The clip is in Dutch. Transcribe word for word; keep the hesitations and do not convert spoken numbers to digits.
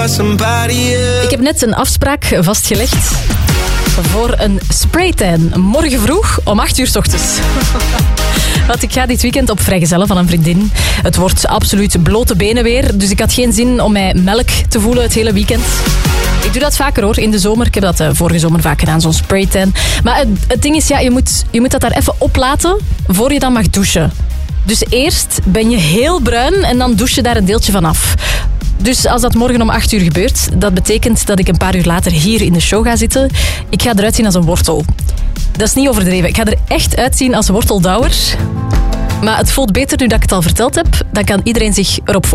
Ik heb net een afspraak vastgelegd voor een spraytan. Morgen vroeg om acht uur 's ochtends. Want ik ga dit weekend op vrijgezellen van een vriendin. Het wordt absoluut blote benen weer. Dus ik had geen zin om mij melk te voelen het hele weekend. Ik doe dat vaker hoor, in de zomer. Ik heb dat uh, vorige zomer vaak gedaan, zo'n spraytan. Maar het, het ding is, ja, je moet, je moet dat daar even oplaten voor je dan mag douchen. Dus eerst ben je heel bruin en dan douche je daar een deeltje van af. Dus als dat morgen om acht uur gebeurt, dat betekent dat ik een paar uur later hier in de show ga zitten. Ik ga eruit zien als een wortel. Dat is niet overdreven. Ik ga er echt uitzien als worteldouwer. Maar het voelt beter nu dat ik het al verteld heb. Dan kan iedereen zich erop